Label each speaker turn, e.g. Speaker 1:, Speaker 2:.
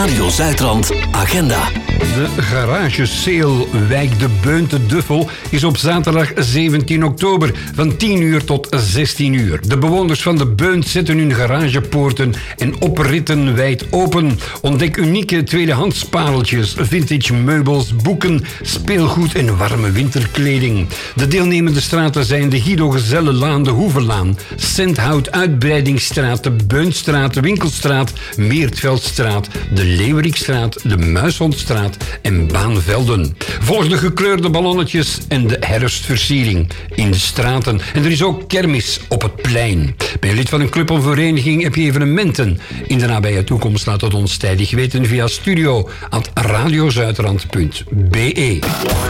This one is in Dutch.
Speaker 1: Radio Zuidrand agenda.
Speaker 2: De Garage Sale Wijk de Beun te Duffel is op zaterdag 17 oktober van 10 uur tot 16 uur. De bewoners van de Beun zetten hun garagepoorten en opritten wijd open. Ontdek unieke tweedehands pareltjes, vintage meubels, boeken, speelgoed en warme winterkleding. De deelnemende straten zijn de Guido Gezellenlaan, de Hoevenlaan, Senthout Uitbreidingsstraat, de Beunstraat, de Winkelstraat, Meertveldstraat, de Leeuwerikstraat, de Muishondstraat en Baanvelden. Volg de gekleurde ballonnetjes en de herfstversiering in de straten. En er is ook kermis op het plein. Ben je lid van een club of vereniging, heb je evenementen in de nabije toekomst? Laat het ons tijdig weten via studio@radiozuidrand.be.